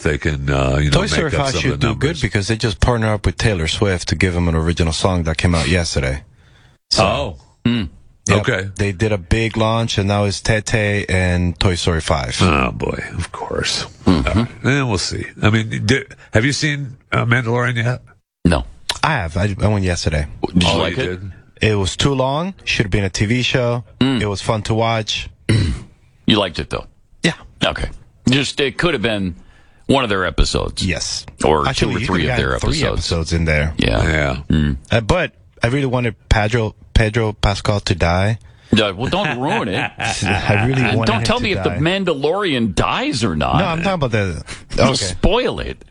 they can, Toy Story make up 5 some should of the do numbers. good because they just partnered up with Taylor Swift to give him an original song that came out yesterday. So, Yep, okay. they did a big launch, and now it's Tete and Toy Story 5. Oh, boy, of course. And we'll see. I mean, have you seen Mandalorian yet? No. I have. I went yesterday. Did you Oh, like you it? did? It was too long. Should have been a TV show. It was fun to watch. You liked it, though? Yeah. Okay. Just, it could have been one of their episodes. Yes. Or Actually, two or you three could of have their had 3 episodes. episodes in there. Yeah. Yeah. But I really wanted Pedro Pascal to die. Yeah, well, don't ruin it. I really And wanted don't him tell to me if the die. Mandalorian dies or not. No, I'm talking about the... You'll Okay. spoil it.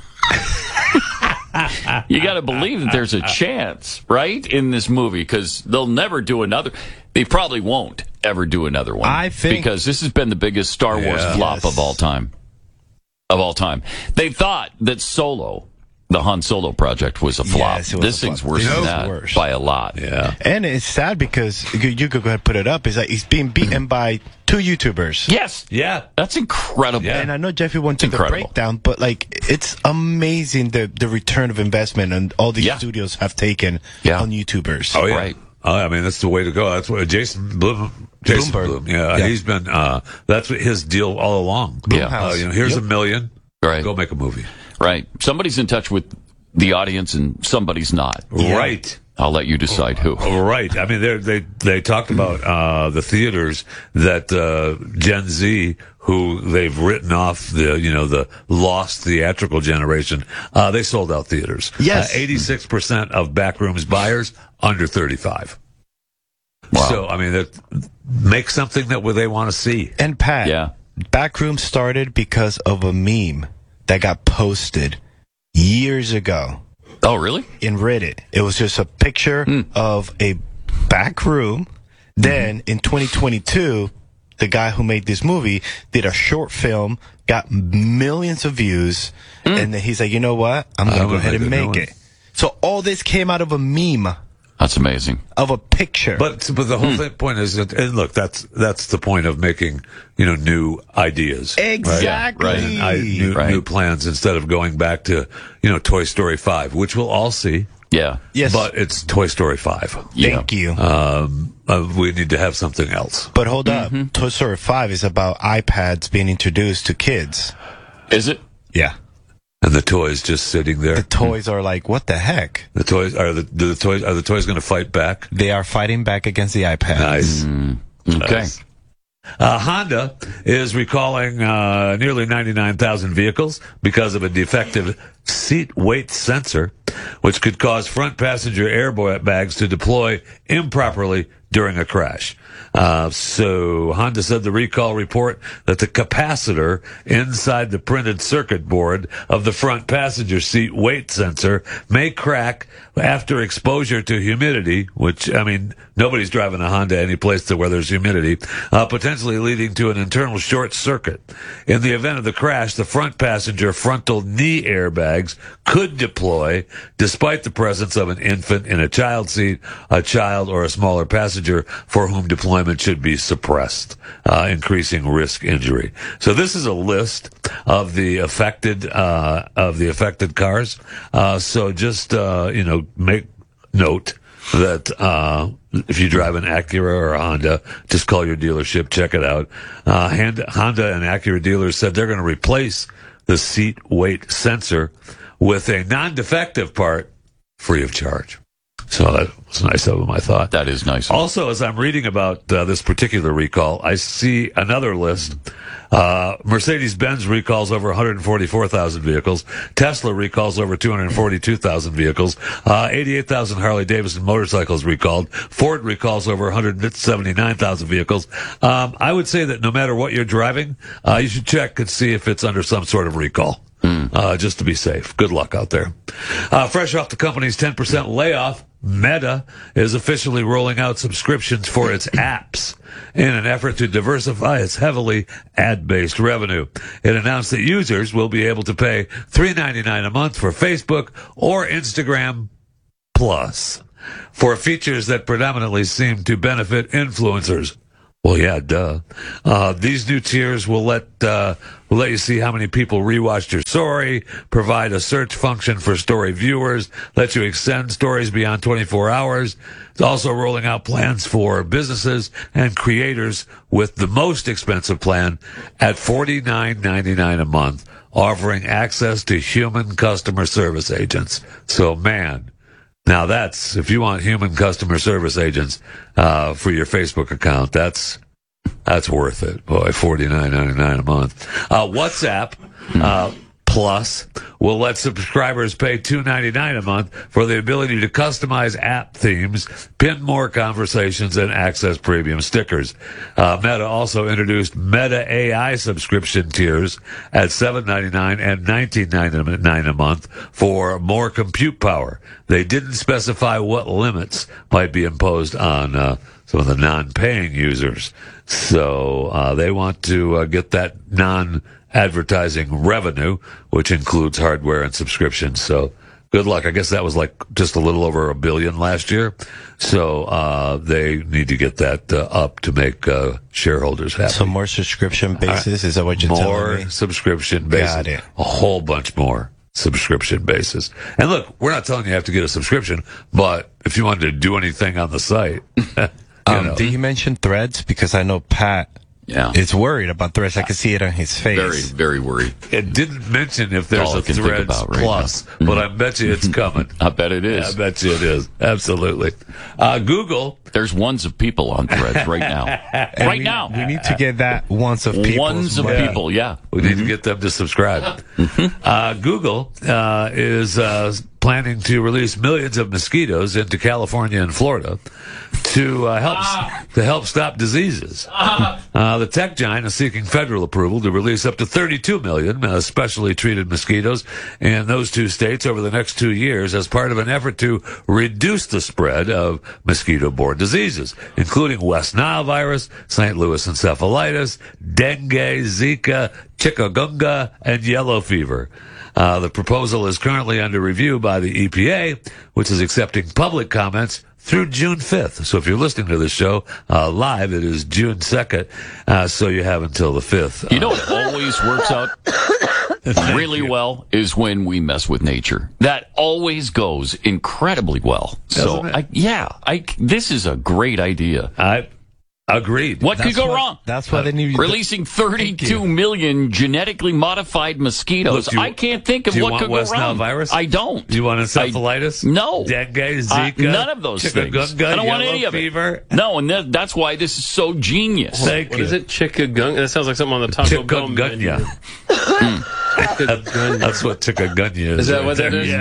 You got to believe that there's a chance, right, in this movie, because they'll never do another. They probably won't ever do another one. I think- because this has been the biggest Star Wars flop Yes. of all time. Of all time, they thought that Solo, the Han Solo project, was a flop. Yes, it was This a thing's flop. worse This than is that worse. by a lot. Yeah. And it's sad because you could go ahead and put it up. It's like he's being beaten by 2 YouTubers. Yes, Yeah. that's incredible. Yeah. And I know Jeffy went to the Incredible. breakdown, but like it's amazing the return of investment and all these Yeah. studios have taken Yeah. on YouTubers. Oh, yeah. Right. I mean, that's the way to go. That's what Jason Bloomberg. Yeah, Yeah. he's been, that's what his deal all along. Yeah. Blumhouse. Here's Yep. $1 million. Right. Go make a movie. Right. Somebody's in touch with the audience and somebody's not. Right. I'll let you decide who. Right. I mean, they talked about the theaters that Gen Z, who they've written off the lost theatrical generation, they sold out theaters. Yes. 86% of backrooms buyers under 35. Wow. So I mean, make something that they want to see. And Pat, Yeah. Backroom started because of a meme that got posted years ago Oh, really? in Reddit. It was just a picture of a back room. Then in 2022, the guy who made this movie did a short film, got millions of views, and then he's like, you know what? I'm going to go ahead and make it. So all this came out of a meme, That's amazing. of a picture. But the whole point is that, and look, that's the point of making new ideas, Exactly. Right. And new plans instead of going back to Toy Story 5, which we'll all see. Yeah. Yes. But it's Toy Story 5. Thank you. We need to have something else. But hold up. Toy Story 5 is about iPads being introduced to kids. Is it? Yeah. And the toys just sitting there. The toys are like, what the heck? The toys are the toys going to fight back? They are fighting back against the iPad. Nice. Okay. Nice. Honda is recalling nearly 99,000 vehicles because of a defective seat weight sensor, which could cause front passenger airbags to deploy improperly during a crash. So Honda said the recall report that the capacitor inside the printed circuit board of the front passenger seat weight sensor may crack after exposure to humidity, which, I mean, nobody's driving a Honda any place where there's humidity, potentially leading to an internal short circuit. In the event of the crash, the front passenger frontal knee airbags could deploy despite the presence of an infant in a child seat, a child, or a smaller passenger for whom deployment should be suppressed, increasing risk injury. So this is a list of the affected cars. So just make note that if you drive an Acura or a Honda, just call your dealership, check it out. Honda and Acura dealers said they're going to replace the seat weight sensor with a non-defective part free of charge. So that was nice of them, I thought. That is nice. Also, as I'm reading about this particular recall, I see another list. Mercedes-Benz recalls over 144,000 vehicles. Tesla recalls over 242,000 vehicles. 88,000 Harley-Davidson motorcycles recalled. Ford recalls over 179,000 vehicles. I would say that no matter what you're driving, you should check and see if it's under some sort of recall. Just to be safe. Good luck out there. Fresh off the company's 10% layoff, Meta is officially rolling out subscriptions for its apps in an effort to diversify its heavily ad-based revenue. It announced that users will be able to pay $3.99 a month for Facebook or Instagram Plus for features that predominantly seem to benefit influencers Well, yeah, duh. These new tiers will let you see how many people rewatched your story, provide a search function for story viewers, let you extend stories beyond 24 hours. It's also rolling out plans for businesses and creators with the most expensive plan at $49.99 a month, offering access to human customer service agents. So, man, now that's, if you want human customer service agents for your Facebook account, that's worth it. Boy, $49.99 a month. WhatsApp Plus will let subscribers pay $2.99 a month for the ability to customize app themes, pin more conversations, and access premium stickers. Meta also introduced Meta AI subscription tiers at $7.99 and $19.99 a month for more compute power. They didn't specify what limits might be imposed on some of the non-paying users. So they want to get that non-advertising revenue, which includes hardware and subscriptions. So good luck. I guess that was like just a little over $1 billion last year. So they need to get that up to make shareholders happy. Some more subscription basis? Is that what you're telling me? More subscription basis. Got it. A whole bunch more subscription basis. And look, we're not telling you have to get a subscription, but if you wanted to do anything on the site, did you mention Threads? Because I know Pat is worried about Threads. I can see it on his face. Very, very worried. It didn't mention if there's All I a can think Threads about right Plus, but I bet you it's coming. I bet it is. I bet you it is. Absolutely. Google. There's ones of people on Threads right now. And we need to get that ones of people. Ones of people, yeah. We need to get them to subscribe. Google is planning to release millions of mosquitoes into California and Florida to help stop diseases. The tech giant is seeking federal approval to release up to 32 million specially treated mosquitoes in those two states over the next 2 years as part of an effort to reduce the spread of mosquito-borne diseases, including West Nile virus, St. Louis encephalitis, dengue, Zika, chikungunya, and yellow fever. The proposal is currently under review by the EPA, which is accepting public comments through June 5th. So if you're listening to this show live, it is June 2nd, so you have until the 5th. You know what always works out really well is when we mess with nature. That always goes incredibly well. Doesn't it? This is a great idea. Agreed. What could go wrong? That's why they need Releasing 32 million genetically modified mosquitoes. Look, I can't think of what could go wrong. Do you want West Nile virus? I don't. Do you want encephalitis? No. Dengue, Zika? None of those things. I don't want any of fever? it. No, and that's why this is so genius. What is it? Chikungunya? That sounds like something on the Taco Bell menu. Chikungunya. That's what chikungunya is. Is that what that is?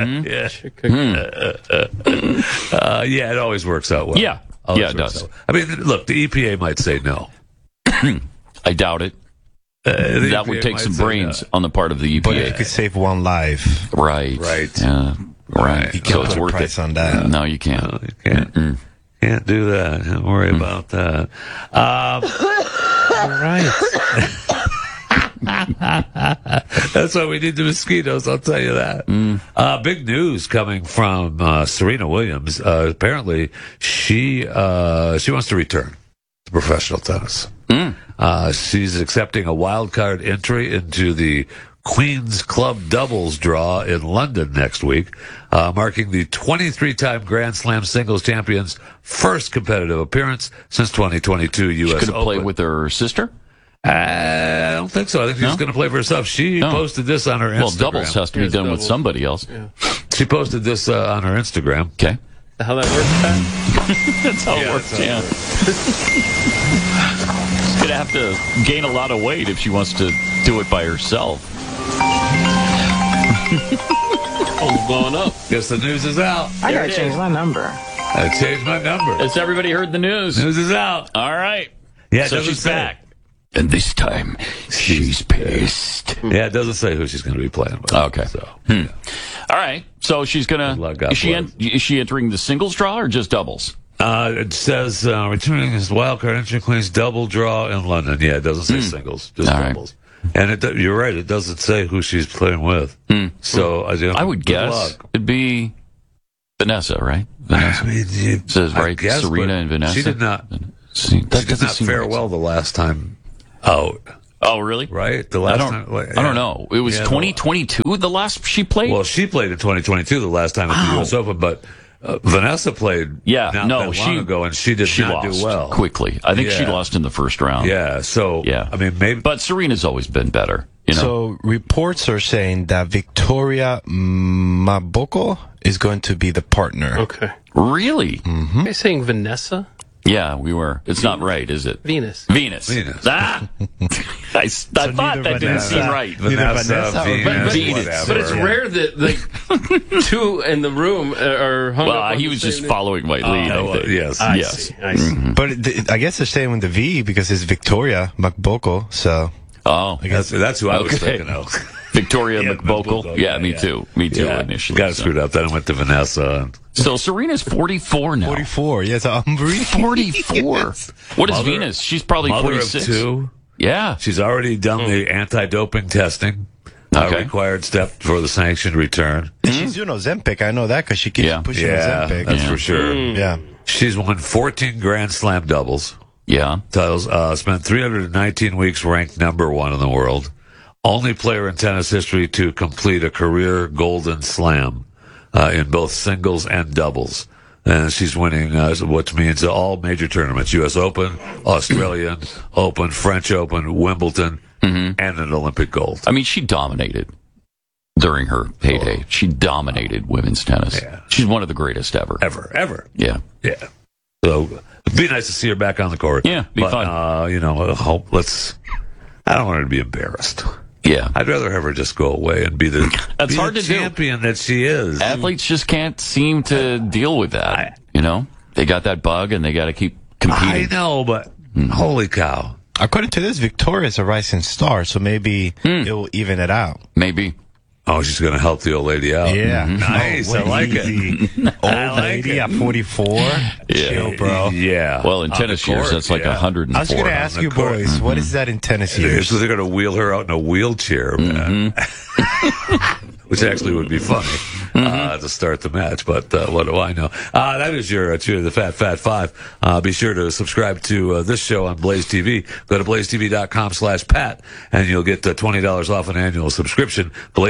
Yeah. Yeah, it always works out well. Yeah. Yeah, it does. I mean, look, the EPA might say no. I doubt it. That would take some brains on the part of the EPA. But you could save one life. Right. Right. Right. You can't put a price on that. No, you can't. No, you can't. Can't do that. Don't worry about that. All right. That's why we need the mosquitoes, I'll tell you that. Big news coming from Serena Williams. Apparently, she wants to return to professional tennis. She's accepting a wild card entry into the Queen's Club doubles draw in London next week, marking the 23-time Grand Slam singles champion's first competitive appearance since 2022 U.S. She's going to play Open. with her sister? I don't think so. I think she's going to play for herself. She posted this on her Instagram. Well, doubles has to be done with somebody else. Yeah. She posted this on her Instagram. Okay. How that works, Pat? That's how it works, yeah. She's going to have to gain a lot of weight if she wants to do it by herself. Oh, blowing up. Guess the news is out. I gotta change my number. I changed my number. Has everybody heard the news? News is out. All right. Yeah, it So doesn't she's say. back. And this time, she's pissed. Yeah, it doesn't say who she's going to be playing with. Okay. So, All right. So she's going luck, to... God Is she entering the singles draw or just doubles? it says returning his wild card entry Queen's double draw in London. Yeah, it doesn't say singles, just All right. doubles. And you're right, it doesn't say who she's playing with. So I would guess it'd be Vanessa, right? Vanessa. I mean, Says, right, guess, Serena but and Vanessa? She did not. See, that She did doesn't not seem fare right. well the last time out, Oh, really? right? The I last don't. time, I don't know. It was Yeah, 2022. The last she played. Well, she played in 2022 the last time at the U.S. Open, but Vanessa played not that long ago, and she did not lost do well. quickly. I think she Yeah. lost in the first round. Yeah, so, Yeah. I mean, maybe. But Serena's always been better. You know. So reports are saying that Victoria Maboko is going to be the partner. Okay. Really? Are you saying Vanessa? Yeah, we were. It's not right, is it? Venus. Venus. Ah! I thought that neither didn't Vanessa- seem right. Vanessa or Venus, Venus. whatever. But it's rare that like two in the room are hung up Well, on he the was same just name. following my lead. I think. yes. I Yes. see. I see. But I guess they're staying with the V because it's Victoria Maboko. So Oh, That's who I was Okay. thinking of. Victoria Yeah, McVocal. McVocal, Yeah, yeah, me yeah. too. Me too. Initially, Got it screwed up. Then I went to Vanessa. So Serena's 44 now. 44. Yes, unbelievable. 44. What is Mother- Venus? She's probably Mother 46. of two. Yeah. She's already done the anti-doping testing. Okay. Required step for the sanctioned return. She's doing Ozempic. I know that because she keeps Yeah. pushing Yeah, Ozempic. that's for sure. Yeah. She's won 14 Grand Slam doubles Yeah. titles. Spent 319 weeks ranked number one in the world. Only player in tennis history to complete a career Golden Slam in both singles and doubles. And she's winning, which means all major tournaments: U.S. Open, Australian Open, French Open, Wimbledon, and an Olympic gold. I mean, she dominated during her heyday. She dominated women's tennis. Yeah. She's one of the greatest ever. Ever. Yeah. Yeah. So it'd be nice to see her back on the court. Yeah, be but, fun. I don't want her to be embarrassed. Yeah. I'd rather have her just go away and be the, That's hard the to do. champion that she is. Athletes just can't seem to deal with that. You know, they got that bug and they got to keep I competing. know, but holy cow. According to this, Victoria is a rising star, so maybe it will even it out. Maybe. Oh, she's going to help the old lady out. Yeah. Nice. I like it. Old I like lady it. at 44. Chill, bro. Yeah. Well, in On tennis the court, years, that's like yeah. 104. I was going to ask the you court. boys, what is that in tennis years? So they're going to wheel her out in a wheelchair, man. Which actually would be funny to start the match, but what do I know? That is your the Fat Five. Be sure to subscribe to this show on Blaze TV. Go to blazetv.com/Pat, and you'll get $20 off an annual subscription.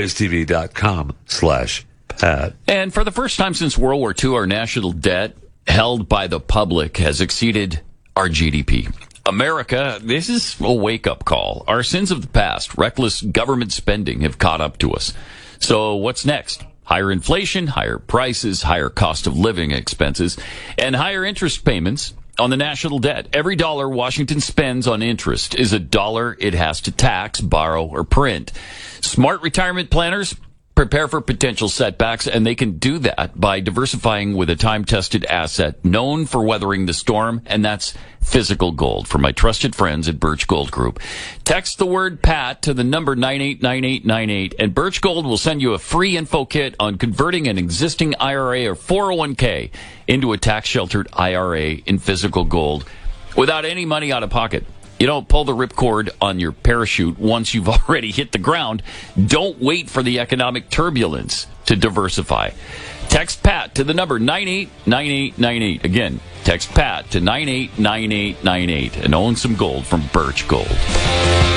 blazetv.com/Pat. And for the first time since World War II, our national debt held by the public has exceeded our GDP. America, this is a wake-up call. Our sins of the past, reckless government spending, have caught up to us. So what's next? Higher inflation, higher prices, higher cost of living expenses, and higher interest payments on the national debt. Every dollar Washington spends on interest is a dollar it has to tax, borrow, or print. Smart retirement planners prepare for potential setbacks, and they can do that by diversifying with a time-tested asset known for weathering the storm, and that's physical gold. For my trusted friends at Birch Gold Group, text the word PAT to the number 989898, and Birch Gold will send you a free info kit on converting an existing IRA or 401k into a tax-sheltered IRA in physical gold without any money out of pocket. You don't pull the ripcord on your parachute once you've already hit the ground. Don't wait for the economic turbulence to diversify. Text PAT to the number 989898. Again, text PAT to 989898 and own some gold from Birch Gold.